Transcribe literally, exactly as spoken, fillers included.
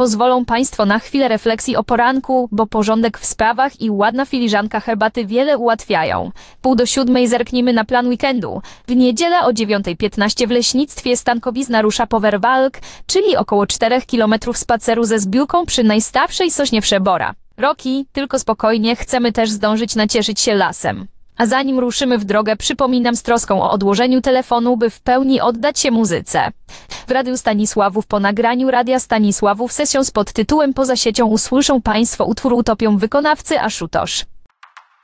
Pozwolą Państwo na chwilę refleksji o poranku, bo porządek w sprawach i ładna filiżanka herbaty wiele ułatwiają. Pół do siódmej zerknijmy na plan weekendu. W niedzielę o dziewiątej piętnaście w leśnictwie Stankowizna rusza Power Walk, czyli około czterech kilometrów spaceru ze zbiórką przy najstarszej sośnie Wszebora. Roki, tylko spokojnie, chcemy też zdążyć nacieszyć się lasem. A zanim ruszymy w drogę, przypominam z troską o odłożeniu telefonu, by w pełni oddać się muzyce. W Radiu Stanisławów po nagraniu Radia Stanisławów sesją z podtytułem Poza siecią usłyszą Państwo utwór Utopią wykonawcy Ashutosh.